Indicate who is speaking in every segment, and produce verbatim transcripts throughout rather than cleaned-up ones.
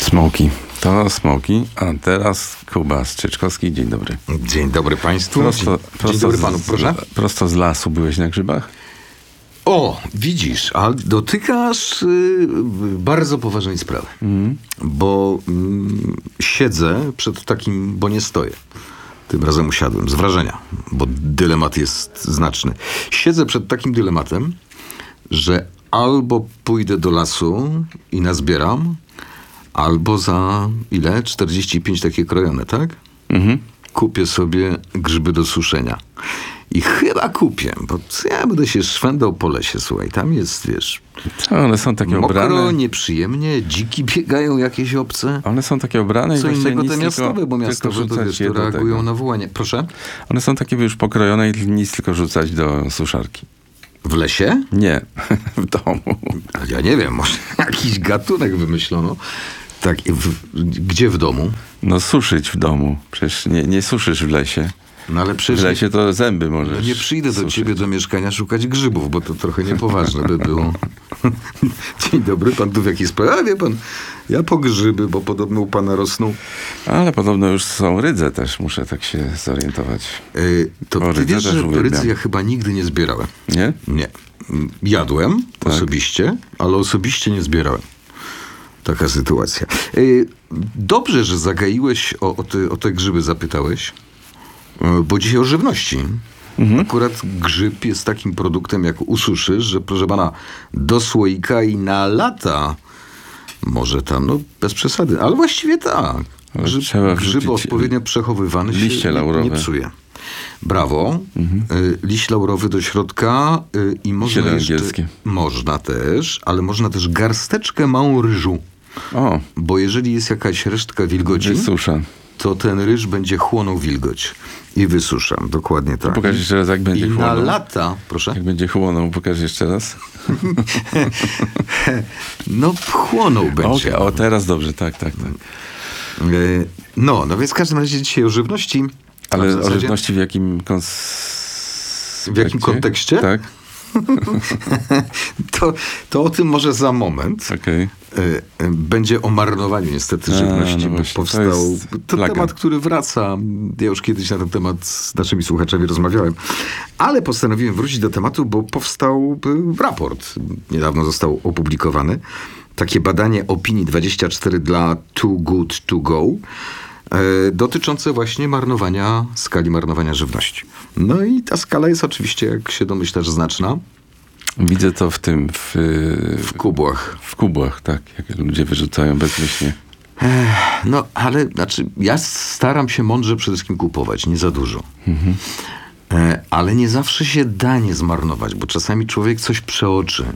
Speaker 1: Smoki. To Smoki, a teraz Kuba Strzyczkowski. Dzień dobry.
Speaker 2: Dzień dobry państwu.
Speaker 1: Prosto,
Speaker 2: Dzień,
Speaker 1: prosto
Speaker 2: dzień dobry
Speaker 1: z,
Speaker 2: panu, proszę.
Speaker 1: Prosto z lasu byłeś na grzybach?
Speaker 2: O, widzisz, a dotykasz y, bardzo poważnej sprawy. Mm. Bo y, siedzę przed takim, bo nie stoję. Tym razem usiadłem, z wrażenia, bo dylemat jest znaczny. Siedzę przed takim dylematem, że albo pójdę do lasu i nazbieram, albo za ile? czterdzieści pięć takie krojone, tak? Mhm. Kupię sobie grzyby do suszenia. I chyba kupię, bo ja będę się szwendał po lesie, słuchaj, tam jest, wiesz,
Speaker 1: to one są takie
Speaker 2: mokro,
Speaker 1: obrane.
Speaker 2: nieprzyjemnie, dziki biegają jakieś obce.
Speaker 1: One są takie obrane.
Speaker 2: Co
Speaker 1: i
Speaker 2: innego
Speaker 1: nic
Speaker 2: te miastowe,
Speaker 1: tylko,
Speaker 2: bo miastowe to, wiesz, to reagują tego. na wołanie. Proszę?
Speaker 1: One są takie już pokrojone i nic tylko rzucać do suszarki.
Speaker 2: W lesie?
Speaker 1: Nie, w domu.
Speaker 2: Ja nie wiem, może jakiś gatunek wymyślono. Tak, w, gdzie w domu?
Speaker 1: No suszyć w domu. Przecież nie, nie suszysz w lesie.
Speaker 2: No ale przecież
Speaker 1: w lesie to zęby możesz.
Speaker 2: No nie przyjdę do
Speaker 1: suszyć.
Speaker 2: ciebie do mieszkania szukać grzybów, bo to trochę niepoważne by było. Dzień dobry, pan tu w jakiej sprawie? A wie pan, ja po grzyby, bo podobno u pana rosną.
Speaker 1: Ale podobno już są rydze też, muszę tak się zorientować.
Speaker 2: Yy, to
Speaker 1: o,
Speaker 2: ty wiesz, że
Speaker 1: uwielbiam.
Speaker 2: rydzy ja chyba nigdy nie zbierałem.
Speaker 1: Nie?
Speaker 2: Nie. Jadłem
Speaker 1: tak. osobiście,
Speaker 2: ale osobiście nie zbierałem. Taka sytuacja. Yy, dobrze, że zagaiłeś o, o, te, o te grzyby, zapytałeś. Bo dzisiaj o żywności. Mhm. Akurat grzyb jest takim produktem, jak ususzysz, że proszę pana, do słoika i na lata może tam, no bez przesady, ale właściwie tak. Grzyb, grzyb odpowiednio przechowywany
Speaker 1: liście
Speaker 2: się
Speaker 1: laurowe.
Speaker 2: nie psuje. Brawo. Mhm. Y, liść laurowy do środka y, i można jeszcze...
Speaker 1: angielskie.
Speaker 2: Można też, ale można też garsteczkę małą ryżu.
Speaker 1: O.
Speaker 2: Bo jeżeli jest jakaś resztka wilgoci...
Speaker 1: Wysusza.
Speaker 2: to ten ryż będzie chłonął wilgoć. I wysuszam, dokładnie tak.
Speaker 1: Pokaż jeszcze raz, jak będzie
Speaker 2: I
Speaker 1: chłonął.
Speaker 2: na lata, proszę?
Speaker 1: Jak będzie chłonął, pokaż jeszcze raz.
Speaker 2: No, chłonął będzie.
Speaker 1: Okay, o, teraz dobrze, tak, tak, tak.
Speaker 2: No, no więc w każdym razie dzisiaj o żywności.
Speaker 1: Ale
Speaker 2: zasadzie...
Speaker 1: o żywności w jakim kons...
Speaker 2: W jakim kontekście?
Speaker 1: Tak.
Speaker 2: to, to o tym może za moment.
Speaker 1: Okay.
Speaker 2: Będzie o marnowaniu niestety żywności,
Speaker 1: A, no
Speaker 2: bo
Speaker 1: właśnie,
Speaker 2: powstał...
Speaker 1: To,
Speaker 2: to temat, który wraca. Ja już kiedyś na ten temat z naszymi słuchaczami rozmawiałem. Ale postanowiłem wrócić do tematu, bo powstał raport. Niedawno został opublikowany. Takie badanie opinii dwadzieścia cztery dla Too Good To Go. Dotyczące właśnie marnowania, skali marnowania żywności. No i ta skala jest oczywiście, jak się domyślasz, znaczna.
Speaker 1: Widzę to w tym, w...
Speaker 2: W kubłach.
Speaker 1: W kubłach, tak. Jak ludzie wyrzucają bezmyślnie.
Speaker 2: No, ale znaczy, ja staram się mądrze przede wszystkim kupować, nie za dużo. Mhm. Ale nie zawsze się da nie zmarnować, bo czasami człowiek coś przeoczy.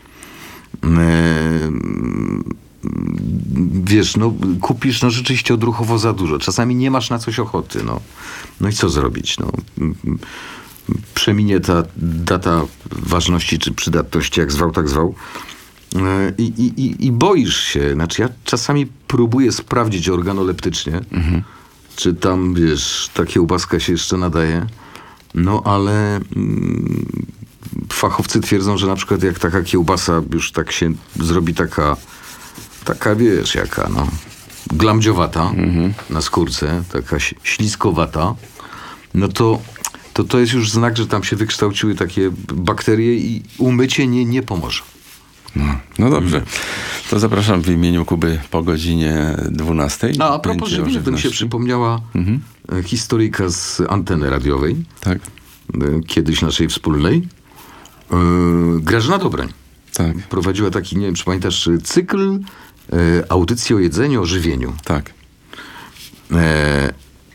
Speaker 2: Wiesz, no kupisz no rzeczywiście odruchowo za dużo. Czasami nie masz na coś ochoty, no. No i co zrobić, no. Przeminie ta data ważności czy przydatności, jak zwał, tak zwał. I, i, i boisz się. Znaczy ja czasami próbuję sprawdzić organoleptycznie, mhm. czy tam, wiesz, ta kiełbaska się jeszcze nadaje. No ale mm, fachowcy twierdzą, że na przykład jak taka kiełbasa już tak się zrobi taka taka, wiesz, jaka, no, glamdziowata mhm. na skórce, taka śliskowata, no to, to to jest już znak, że tam się wykształciły takie bakterie i umycie nie, nie pomoże.
Speaker 1: No, no dobrze. To zapraszam w imieniu Kuby po godzinie dwunastej.
Speaker 2: A, a propos żywności, to mi się przypomniała mhm. historyjka z anteny radiowej.
Speaker 1: Tak.
Speaker 2: Kiedyś naszej wspólnej. Yy, Grażyna Dobrań.
Speaker 1: Tak.
Speaker 2: Prowadziła taki, nie wiem, czy pamiętasz, cykl e, audycji o jedzeniu, o żywieniu.
Speaker 1: Tak.
Speaker 2: E,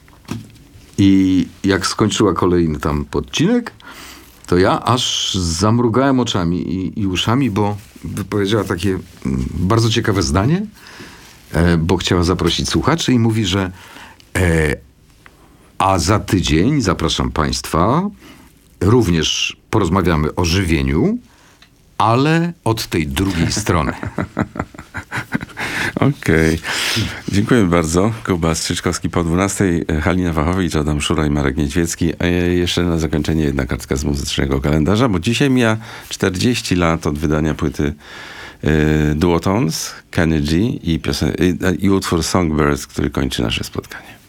Speaker 2: I jak skończyła kolejny tam odcinek, to ja aż zamrugałem oczami i, i uszami, bo wypowiedziała takie m, bardzo ciekawe zdanie, e, bo chciała zaprosić słuchaczy i mówi, że e, a za tydzień zapraszam państwa, również porozmawiamy o żywieniu, ale od tej drugiej strony.
Speaker 1: Okej. Dziękuję bardzo. Kuba Strzyczkowski po dwunastej, Halina Wachowicz, Adam Szura i Marek Niedźwiecki. A jeszcze na zakończenie jedna kartka z muzycznego kalendarza, bo dzisiaj mija czterdzieści lat od wydania płyty y, Duotones, Kenny G i, piosen- y, i utwór Songbirds, który kończy nasze spotkanie.